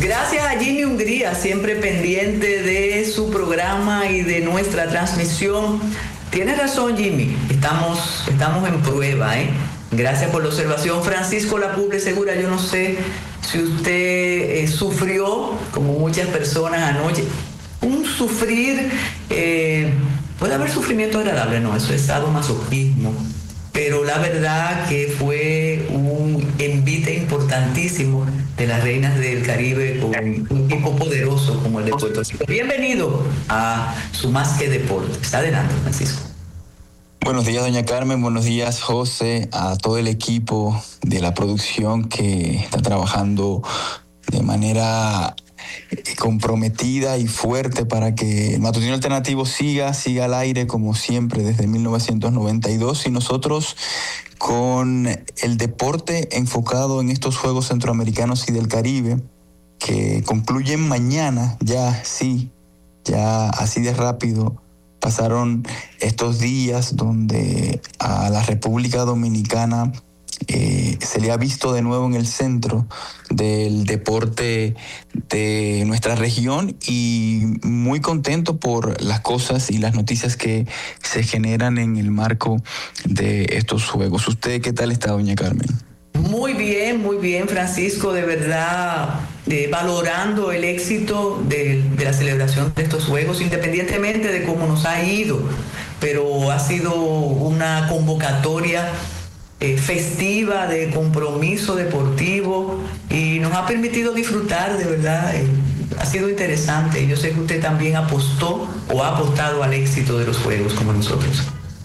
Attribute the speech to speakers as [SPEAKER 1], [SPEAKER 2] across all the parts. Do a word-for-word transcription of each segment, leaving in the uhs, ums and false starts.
[SPEAKER 1] Gracias a Jimmy Hungría, siempre pendiente de su programa y de nuestra transmisión. Tienes razón, Jimmy, estamos, estamos en prueba, ¿eh? Gracias por la observación. Francisco Lapuble Segura, yo no sé si usted eh, sufrió, como muchas personas anoche, un sufrir, eh, puede haber sufrimiento agradable, no, eso es sadomasoquismo, pero la verdad que fue un envite importantísimo de las reinas del Caribe con un equipo poderoso como el de Puerto Rico. Bienvenido a Su Más Que Deportes. Adelante, Francisco.
[SPEAKER 2] Buenos días, doña Carmen. Buenos días, José, a todo el equipo de la producción que está trabajando de manera comprometida y fuerte para que el Matutino Alternativo siga, siga al aire como siempre desde mil novecientos noventa y dos, y nosotros con el deporte enfocado en estos Juegos Centroamericanos y del Caribe que concluyen mañana, ya sí, ya así de rápido. Pasaron estos días donde a la República Dominicana eh, se le ha visto de nuevo en el centro del deporte de nuestra región, y muy contento por las cosas y las noticias que se generan en el marco de estos Juegos. ¿Usted qué tal está, doña Carmen?
[SPEAKER 1] Muy bien, muy bien, Francisco, de verdad, eh, valorando el éxito de, de la celebración de estos Juegos, independientemente de cómo nos ha ido, pero ha sido una convocatoria eh, festiva, de compromiso deportivo, y nos ha permitido disfrutar, de verdad, eh, ha sido interesante. Yo sé que usted también apostó o ha apostado al éxito de los Juegos como nosotros.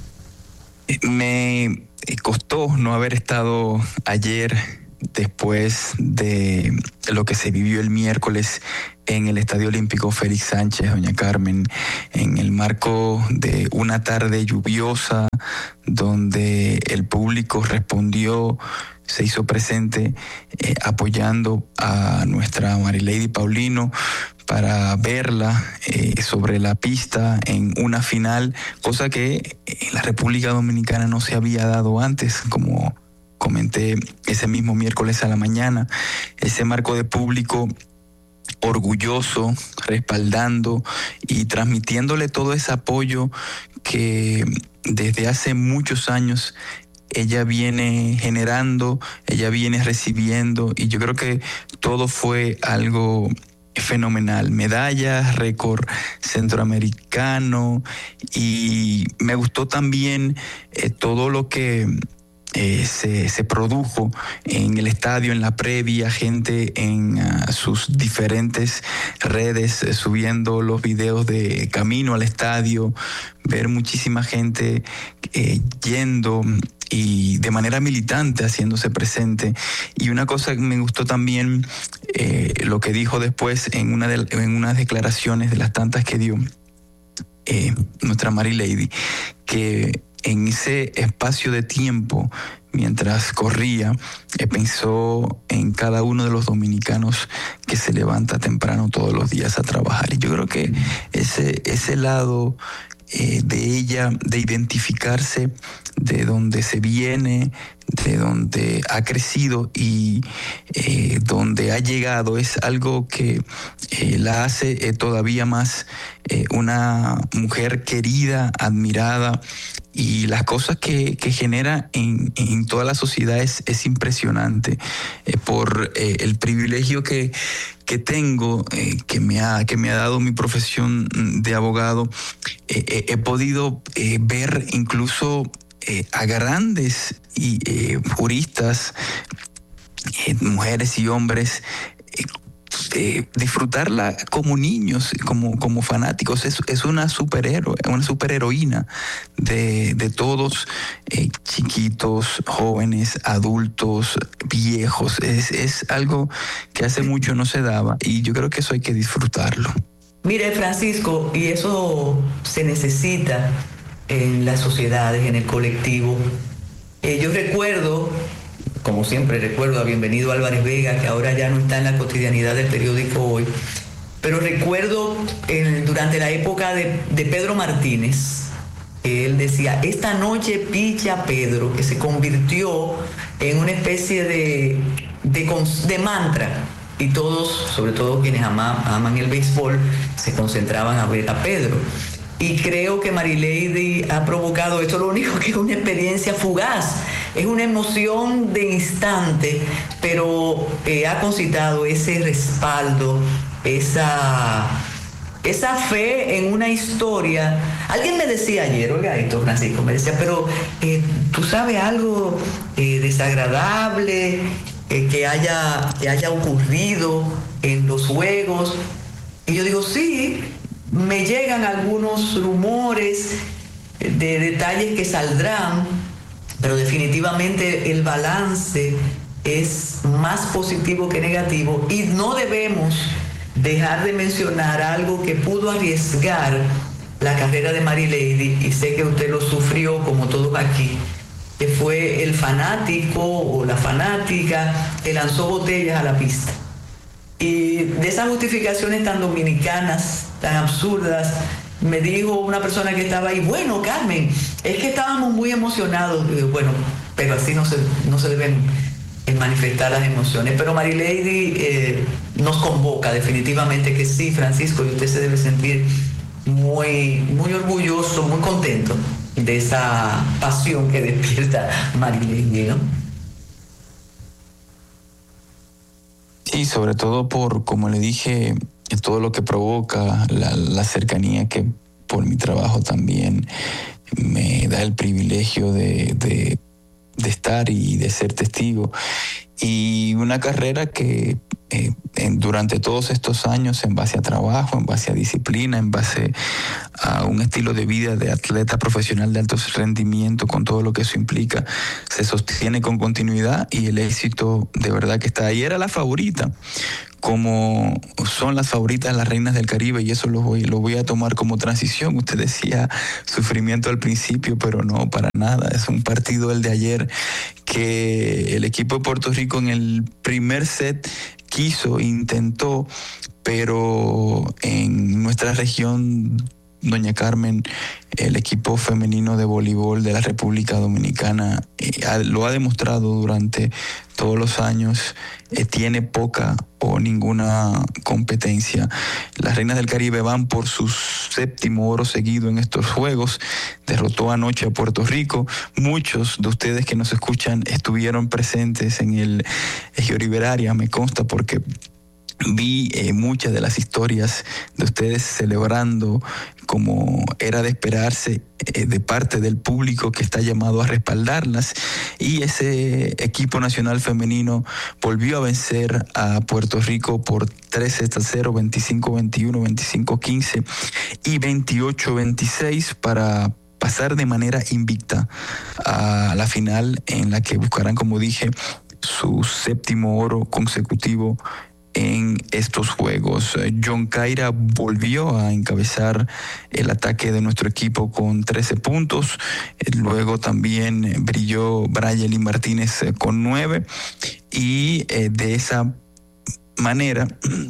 [SPEAKER 2] Me costó no haber estado ayer después de lo que se vivió el miércoles en el Estadio Olímpico Félix Sánchez, doña Carmen, en el marco de una tarde lluviosa donde el público respondió, se hizo presente eh, apoyando a nuestra Marilady Paulino para verla eh, sobre la pista en una final, cosa que en la República Dominicana no se había dado antes, como comenté ese mismo miércoles a la mañana. Ese marco de público orgulloso, respaldando y transmitiéndole todo ese apoyo que desde hace muchos años ella viene generando, ella viene recibiendo, y yo creo que todo fue algo fenomenal. Medallas, récord centroamericano, y me gustó también eh, todo lo que eh, se, se produjo en el estadio, en la previa, gente en uh, sus diferentes redes eh, subiendo los videos de camino al estadio, ver muchísima gente eh, yendo y de manera militante haciéndose presente. Y una cosa que me gustó también, eh, lo que dijo después en una de en unas declaraciones de las tantas que dio eh, nuestra Marilady, que en ese espacio de tiempo, mientras corría, eh, pensó en cada uno de los dominicanos que se levanta temprano todos los días a trabajar. Y yo creo que ese, ese lado eh, de ella, de identificarse de donde se viene, de donde ha crecido y eh, donde ha llegado, es algo que eh, la hace eh, todavía más eh, una mujer querida, admirada, y las cosas que, que genera en, en toda la sociedad es, es impresionante eh, por eh, el privilegio que, que tengo, eh, que, me ha, que me ha dado mi profesión de abogado. Eh, eh, he podido eh, ver incluso Eh, a grandes y, eh, juristas, eh, mujeres y hombres, eh, eh, disfrutarla como niños, como, como fanáticos. Es, es una superhéroe, una superheroína de, de todos, eh, chiquitos, jóvenes, adultos, viejos. Es, es algo que hace mucho no se daba, y yo creo que eso hay que disfrutarlo.
[SPEAKER 1] Mire, Francisco, y eso se necesita en las sociedades, en el colectivo. Eh, yo recuerdo, como siempre recuerdo a Bienvenido Álvarez Vega, que ahora ya no está en la cotidianidad del periódico Hoy, pero recuerdo en, durante la época de, de Pedro Martínez, que él decía, esta noche picha Pedro, que se convirtió en una especie de, de, de mantra y todos, sobre todo quienes ama, aman el béisbol, se concentraban a ver a Pedro. Y creo que Marilady ha provocado esto, lo único que es una experiencia fugaz, es una emoción de instante, pero eh, ha concitado ese respaldo, esa, esa fe en una historia. Alguien me decía ayer, oiga esto, Francisco, me decía, pero eh, ¿tú sabes algo eh, desagradable eh, que, haya, que haya ocurrido en los juegos? Y yo digo, sí. Me llegan algunos rumores de detalles que saldrán, pero definitivamente el balance es más positivo que negativo y no debemos dejar de mencionar algo que pudo arriesgar la carrera de Marilady, y sé que usted lo sufrió como todos aquí, que fue el fanático o la fanática que lanzó botellas a la pista. Y de esas justificaciones tan dominicanas, tan absurdas, me dijo una persona que estaba ahí, bueno, Carmen, es que estábamos muy emocionados. Y digo, bueno, pero así no se, no se deben manifestar las emociones. Pero Marilady eh, nos convoca definitivamente que sí, Francisco, y usted se debe sentir muy, muy orgulloso, muy contento de esa pasión que despierta Marilady, ¿no?
[SPEAKER 2] Sí, sobre todo por, como le dije, todo lo que provoca, la, la cercanía que por mi trabajo también me da el privilegio de, de, de estar y de ser testigo. Y una carrera que eh, en, durante todos estos años, en base a trabajo, en base a disciplina, en base a un estilo de vida de atleta profesional de alto rendimiento, con todo lo que eso implica, se sostiene con continuidad y el éxito de verdad que está ahí. Era la favorita, como son las favoritas las reinas del Caribe, y eso lo voy, lo voy a tomar como transición. Usted decía sufrimiento al principio, pero no, para nada. Es un partido, el de ayer, que el equipo de Puerto Rico en el primer set quiso, intentó, pero en nuestra región, doña Carmen, el equipo femenino de voleibol de la República Dominicana eh, lo ha demostrado durante todos los años, eh, tiene poca o ninguna competencia. Las Reinas del Caribe van por su séptimo oro seguido en estos Juegos. Derrotó anoche a Puerto Rico. Muchos de ustedes que nos escuchan estuvieron presentes en el Ejio Liberaria, me consta, porque vi eh, muchas de las historias de ustedes celebrando como era de esperarse eh, de parte del público que está llamado a respaldarlas, y ese equipo nacional femenino volvió a vencer a Puerto Rico por tres sets a cero, veinticinco veintiuno, veinticinco quince y veintiocho veintiséis para pasar de manera invicta a la final, en la que buscarán, como dije, su séptimo oro consecutivo en estos Juegos. John Caira volvió a encabezar el ataque de nuestro equipo con trece puntos. Luego también brilló Brayeli Martínez con nueve. Y eh, de esa manera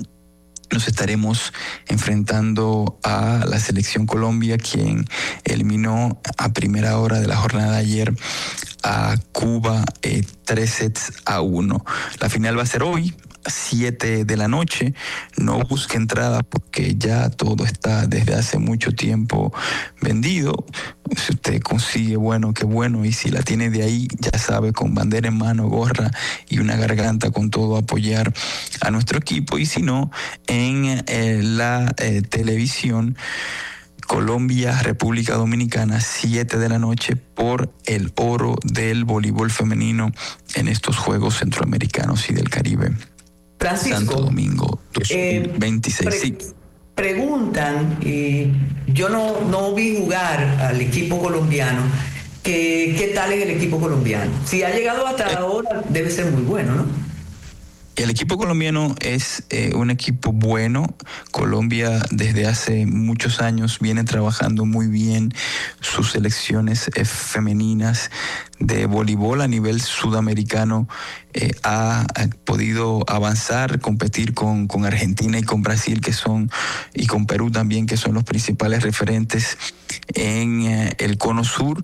[SPEAKER 2] nos estaremos enfrentando a la selección Colombia, quien eliminó a primera hora de la jornada de ayer a Cuba eh, tres sets a uno. La final va a ser hoy, siete de la noche. No busque entrada porque ya todo está desde hace mucho tiempo vendido. Si usted consigue, bueno, qué bueno, y si la tiene de ahí, ya sabe, con bandera en mano, gorra y una garganta, con todo, apoyar a nuestro equipo. Y si no, en eh, la eh, televisión, Colombia, República Dominicana, siete de la noche, por el oro del voleibol femenino en estos Juegos Centroamericanos y del Caribe.
[SPEAKER 1] Francisco,
[SPEAKER 2] Santo Domingo dos mil veintiséis. Eh, pre-
[SPEAKER 1] sí. Preguntan, y yo no, no vi jugar al equipo colombiano, que, ¿qué tal es el equipo colombiano? Si ha llegado hasta eh, ahora, debe ser muy bueno, ¿no?
[SPEAKER 2] El equipo colombiano es eh, un equipo bueno. Colombia desde hace muchos años viene trabajando muy bien sus selecciones eh, femeninas de voleibol a nivel sudamericano. Eh, ha, ha podido avanzar, competir con, con Argentina y con Brasil, que son, y con Perú también, que son los principales referentes en eh, el Cono Sur.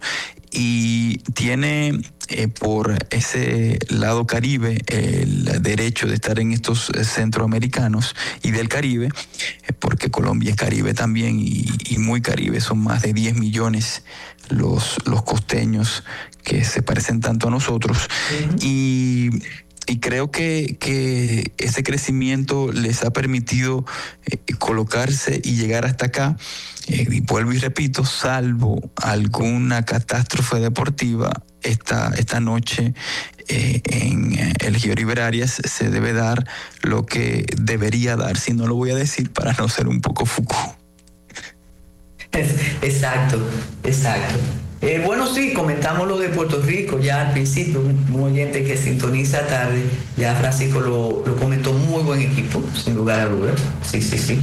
[SPEAKER 2] y tiene eh, por ese lado Caribe el derecho de estar en estos centroamericanos y del Caribe, eh, porque Colombia es Caribe también y, y muy Caribe, son más de diez millones los, los costeños que se parecen tanto a nosotros. Uh-huh. y Y creo que, que ese crecimiento les ha permitido eh, colocarse y llegar hasta acá. Eh, y vuelvo y repito, salvo alguna catástrofe deportiva, esta, esta noche eh, en el Gioribert Arias se debe dar lo que debería dar. Si no lo voy a decir para no ser un poco Foucault.
[SPEAKER 1] Exacto, exacto. Eh, bueno, sí, comentamos lo de Puerto Rico ya al principio, un, un oyente que sintoniza tarde, ya Francisco lo, lo comentó, muy buen equipo, sin lugar a dudas, sí, sí, sí.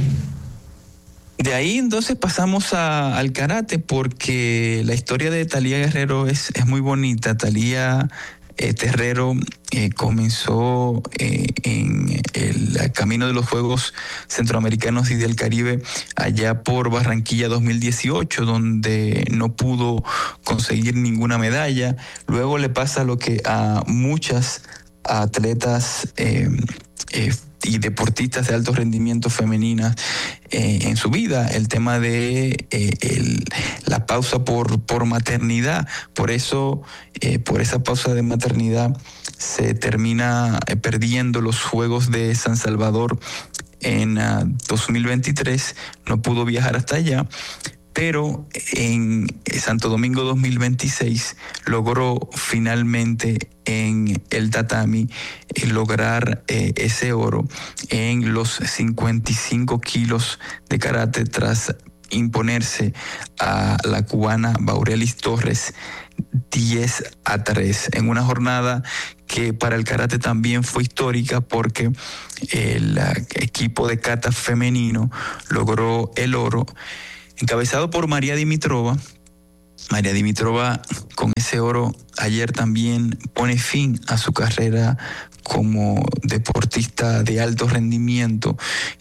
[SPEAKER 2] De ahí entonces pasamos a, al karate, porque la historia de Thalía Guerrero es, es muy bonita. Thalía eh, Terrero eh, comenzó eh, en el camino de los Juegos Centroamericanos y del Caribe allá por Barranquilla dos mil dieciocho, donde no pudo conseguir ninguna medalla. Luego le pasa lo que a muchas atletas eh, eh, y deportistas de alto rendimiento femeninas eh, en su vida, el tema de eh, el, la pausa por, por maternidad. Por eso, eh, por esa pausa de maternidad, se termina eh, perdiendo los Juegos de San Salvador en uh, dos mil veintitrés, no pudo viajar hasta allá, pero en Santo Domingo dos mil veintiséis logró finalmente en el tatami eh, lograr eh, ese oro en los cincuenta y cinco kilos de karate, tras imponerse a la cubana Baurelis Torres diez a tres, en una jornada que para el karate también fue histórica, porque el equipo de kata femenino logró el oro, encabezado por María Dimitrova. María Dimitrova, con ese oro ayer, también pone fin a su carrera como deportista de alto rendimiento,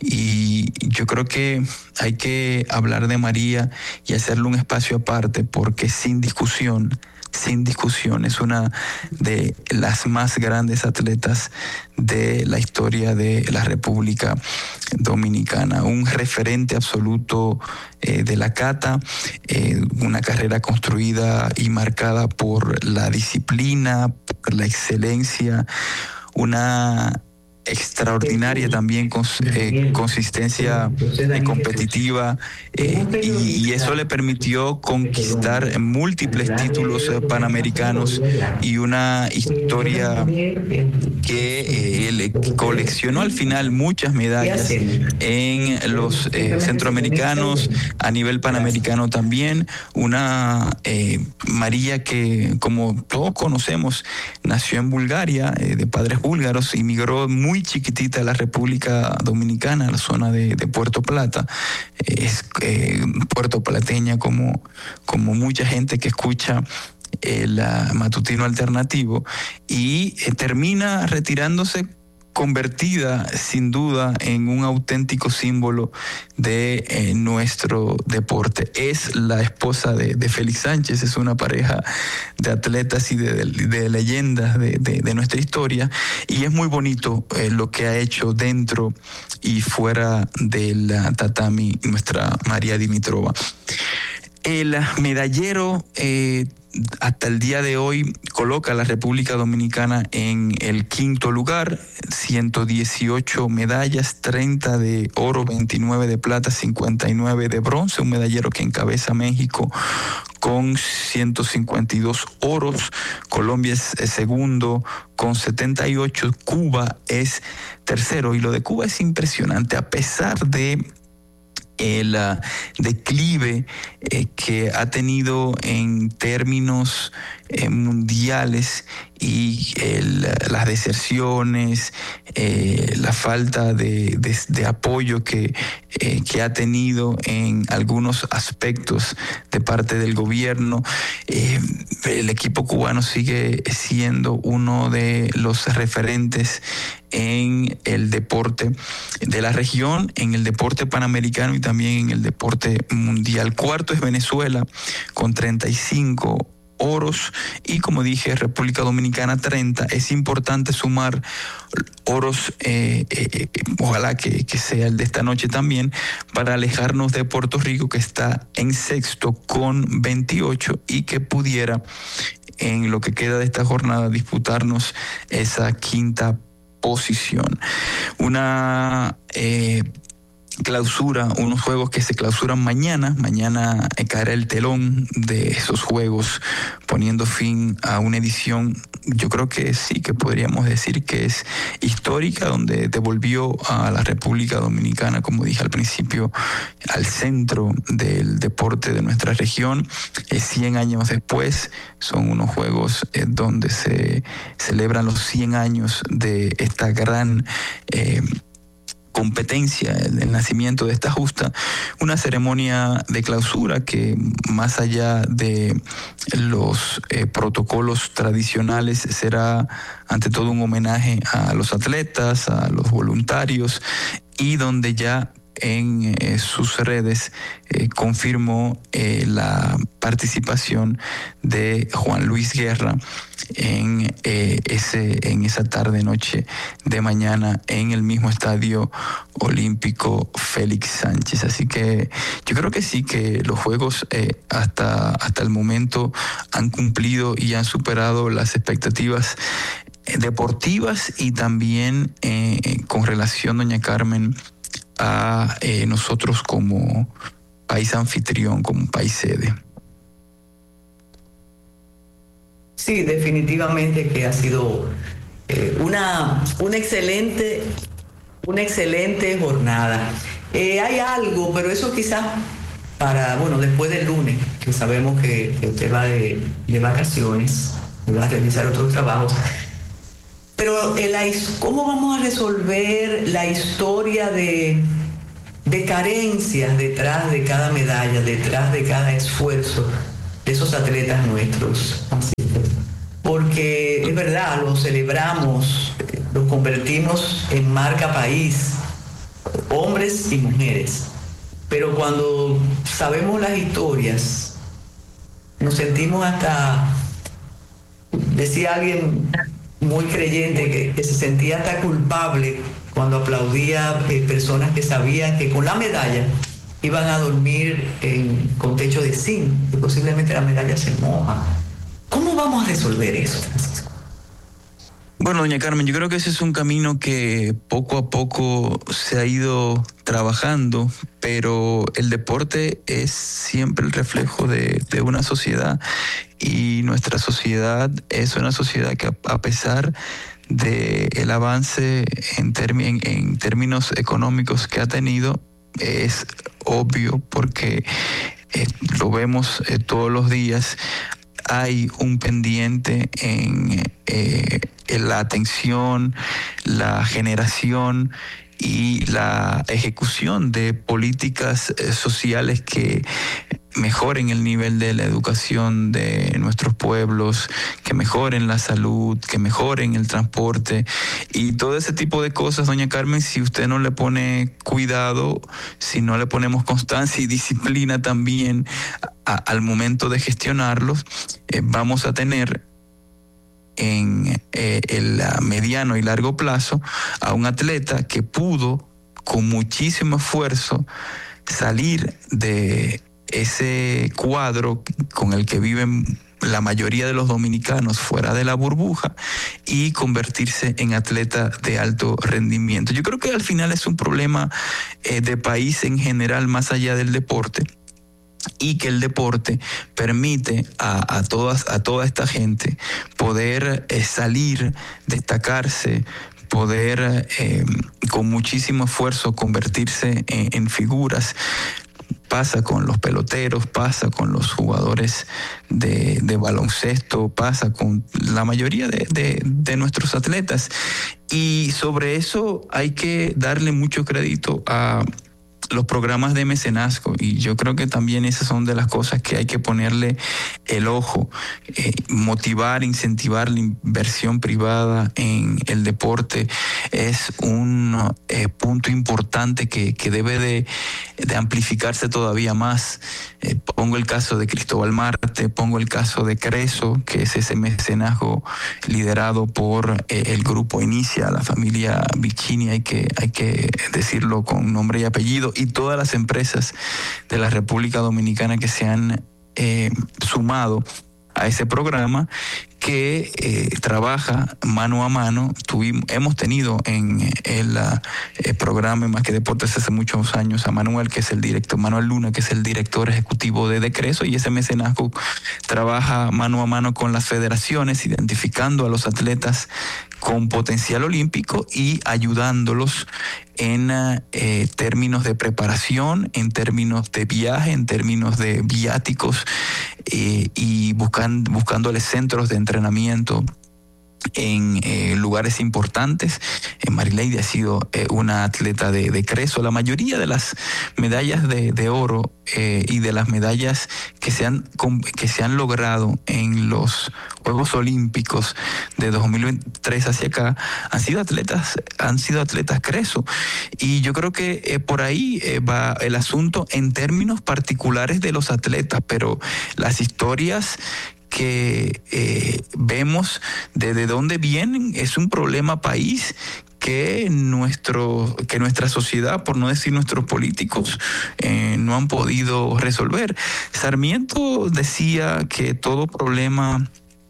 [SPEAKER 2] y yo creo que hay que hablar de María y hacerle un espacio aparte, porque sin discusión, sin discusión es una de las más grandes atletas de la historia de la República Dominicana, un referente absoluto eh, de la kata, eh, una carrera construida y marcada por la disciplina, por la excelencia, una extraordinaria también cons, eh, consistencia eh, competitiva, eh, y, y eso le permitió conquistar múltiples títulos eh, panamericanos y una historia que eh, le coleccionó al final muchas medallas en los eh, centroamericanos, a nivel panamericano también. Una eh, María que, como todos conocemos, nació en Bulgaria, eh, de padres búlgaros, y migró muy muy chiquitita a la República Dominicana, a la zona de, de Puerto Plata. Es eh, puertoplateña, como, como mucha gente que escucha el uh, matutino alternativo, y eh, termina retirándose convertida sin duda en un auténtico símbolo de eh, nuestro deporte. Es la esposa de, de Félix Sánchez, es una pareja de atletas y de, de, de leyendas de, de, de nuestra historia, y es muy bonito eh, lo que ha hecho dentro y fuera del tatami nuestra María Dimitrova. El medallero eh, hasta el día de hoy coloca a la República Dominicana en el quinto lugar, ciento dieciocho medallas, treinta de oro, veintinueve de plata, cincuenta y nueve de bronce, un medallero que encabeza a México con ciento cincuenta y dos oros. Colombia es segundo con setenta y ocho, Cuba es tercero, y lo de Cuba es impresionante, a pesar de el uh, declive eh, que ha tenido en términos eh, mundiales, y el, las deserciones, eh, la falta de, de, de apoyo que, eh, que ha tenido en algunos aspectos de parte del gobierno. Eh, el equipo cubano sigue siendo uno de los referentes en el deporte de la región, en el deporte panamericano y también en el deporte mundial. Cuarto es Venezuela con treinta y cinco oros y, como dije, República Dominicana treinta. Es importante sumar oros, eh, eh, ojalá que, que sea el de esta noche también, para alejarnos de Puerto Rico, que está en sexto con veintiocho y que pudiera, en lo que queda de esta jornada, disputarnos esa quinta posición. Una eh, clausura, unos juegos que se clausuran mañana. Mañana caerá el telón de esos juegos, poniendo fin a una edición, yo creo que sí, que podríamos decir que es histórica, donde devolvió a la República Dominicana, como dije al principio, al centro del deporte de nuestra región. Eh, cien años después, son unos juegos eh, donde se celebran los cien años de esta gran eh, competencia, el, el nacimiento de esta justa, una ceremonia de clausura que, más allá de los eh, protocolos tradicionales, será ante todo un homenaje a los atletas, a los voluntarios, y donde ya en eh, sus redes eh, confirmó eh, la participación de Juan Luis Guerra en eh, ese en esa tarde noche de mañana en el mismo Estadio Olímpico Félix Sánchez. Así que yo creo que sí, que los Juegos eh, hasta hasta el momento han cumplido y han superado las expectativas deportivas, y también eh, con relación, doña Carmen, a eh, nosotros como país anfitrión, como país sede.
[SPEAKER 1] Sí, definitivamente que ha sido eh, una, una excelente, una excelente jornada. Eh, hay algo, pero eso quizás para, bueno, después del lunes, que sabemos que, que usted va de, de vacaciones, va a realizar otros trabajos. Pero el, ¿cómo vamos a resolver la historia de, de carencias detrás de cada medalla, detrás de cada esfuerzo de esos atletas nuestros? Porque es verdad, los celebramos, los convertimos en marca país, hombres y mujeres. Pero cuando sabemos las historias, nos sentimos hasta, decía alguien muy creyente, que, que se sentía hasta culpable cuando aplaudía eh, personas que sabían que con la medalla iban a dormir en, con techo de zinc, y posiblemente la medalla se moja. ¿Cómo vamos a resolver eso, Francisco?
[SPEAKER 2] Bueno, doña Carmen, yo creo que ese es un camino que poco a poco se ha ido trabajando, pero el deporte es siempre el reflejo de, de una sociedad, y nuestra sociedad es una sociedad que, a pesar de el avance en, termi- en, en términos económicos que ha tenido, es obvio porque eh, lo vemos eh, todos los días, hay un pendiente en, eh, en la atención, la generación y la ejecución de políticas eh, sociales que mejoren el nivel de la educación de nuestros pueblos, que mejoren la salud, que mejoren el transporte y todo ese tipo de cosas, doña Carmen. Si usted no le pone cuidado, si no le ponemos constancia y disciplina también a, al momento de gestionarlos, eh, vamos a tener en eh, el mediano y largo plazo a un atleta que pudo con muchísimo esfuerzo salir de ese cuadro con el que viven la mayoría de los dominicanos fuera de la burbuja y convertirse en atleta de alto rendimiento. Yo creo que al final es un problema eh, de país en general, más allá del deporte, y que el deporte permite a, a todas a toda esta gente poder eh, salir, destacarse, poder eh, con muchísimo esfuerzo convertirse en, en figuras. Pasa con los peloteros, pasa con los jugadores de, de baloncesto, pasa con la mayoría de, de, de nuestros atletas. Y sobre eso hay que darle mucho crédito a los programas de mecenazgo, y yo creo que también esas son de las cosas que hay que ponerle el ojo, eh, motivar, incentivar la inversión privada en el deporte es un eh, punto importante que, que debe de, de amplificarse todavía más. Eh, pongo el caso de Cristóbal Marte, pongo el caso de Creso, que es ese mecenazgo liderado por eh, el grupo Inicia, la familia Vicini, hay que, hay que decirlo con nombre y apellido, y todas las empresas de la República Dominicana que se han eh, sumado a ese programa que eh, trabaja mano a mano. Tuvimos, hemos tenido en el eh, programa Más que Deportes hace muchos años a Manuel, que es el director, Manuel Luna, que es el director ejecutivo de Decreso, y ese mecenazgo trabaja mano a mano con las federaciones, identificando a los atletas con potencial olímpico y ayudándolos en eh, términos de preparación, en términos de viaje, en términos de viáticos, eh, y buscan, buscándoles centros de entrenamiento en eh, lugares importantes. Eh, Marileide ha sido eh, una atleta de, de Creso. La mayoría de las medallas de, de oro eh, y de las medallas que se, han, que se han logrado en los Juegos Olímpicos de dos mil veintitrés hacia acá han sido atletas, han sido atletas Creso. Y yo creo que eh, por ahí eh, va el asunto en términos particulares de los atletas, pero las historias que eh, vemos de, de dónde vienen es un problema país que nuestro que nuestra sociedad, por no decir nuestros políticos, eh, no han podido resolver. Sarmiento decía que todo problema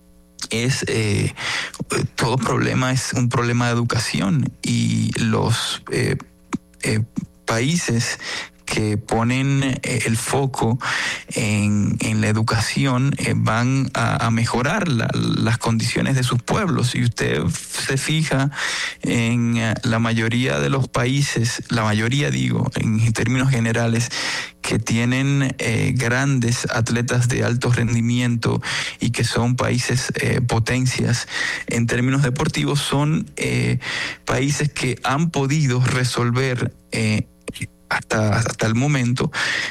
[SPEAKER 2] es eh, todo problema es un problema de educación, y los eh, eh, países que ponen el foco en, en la educación eh, van a, a mejorar la, las condiciones de sus pueblos. Y usted se fija en la mayoría de los países, la mayoría digo, en términos generales, que tienen eh, grandes atletas de alto rendimiento y que son países eh, potencias en términos deportivos, son eh, países que han podido resolver eh, Hasta, hasta el momento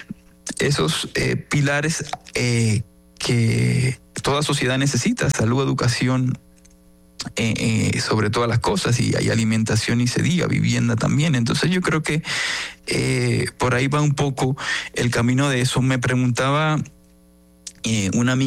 [SPEAKER 2] esos eh, pilares eh, que toda sociedad necesita: salud, educación, eh, eh, sobre todas las cosas, y hay alimentación, y se diga, vivienda también. Entonces yo creo que eh, por ahí va un poco el camino de eso. Me preguntaba eh, una amiga